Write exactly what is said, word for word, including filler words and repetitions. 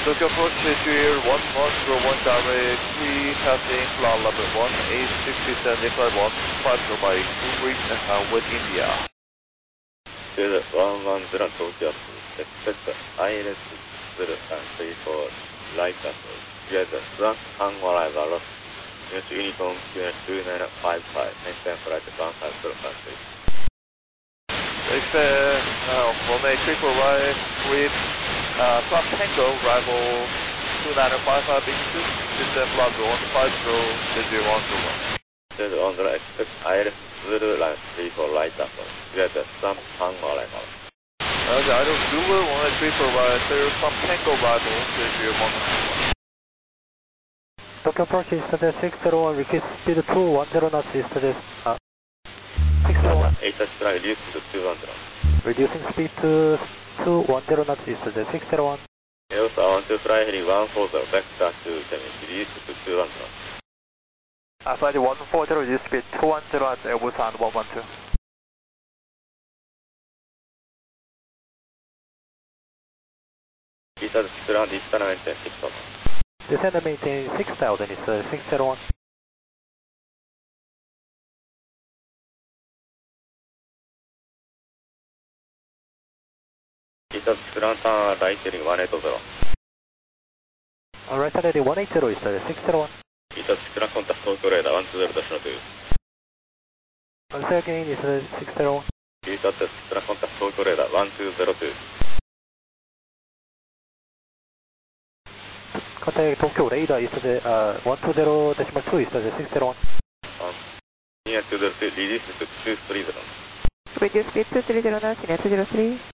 Tokyo Approach Visual one one zero one direct, three passing flight level one eight six seven five one, five zero by two three and with India. one one zero Tokyo Approach, expect I L S zero and three four light approach, together, one hang arrival, unit uniform unit two nine five five, maintain flight one five zero five three. Expect uh, Romeo triple right with uh, Trump Tango, rival two nine five five inches, system flight one five zero zero one zero one. Then on the expect I L S zero line three four light approach, together, some hang arrival. Okay, I don't do it, one triple right, there's some Tango rival, visual one one. Tokyo Approach yesterday six zero one, request speed two one zero knots yesterday. Uh, six zero one. eight touch flight reduced to two one zero. Reducing speed to two one zero knots yesterday, six zero one. Also, I want to fly heli one four zero, vector to reduced to two one zero. Uh, flight one four zero, reduce speed two one zero at Airbus and one one two. Descend ground, descend maintain six thousand. Descend and maintain six thousand is uh, six zero one. Descend ground, turn right heading one eight zero. Alright, ready one eight zero is uh, six zero one. Descend ground, contact Tokyo radar one two zero two. Once again is uh, six zero one. Descend ground, contact Tokyo radar one two zero two. Contact Tokyo radar yesterday, uh, one two zero decimal two yesterday, six zero one. Um, near two zero two, reduce to two three zero. Reduce speed two three zero knots, near two zero three.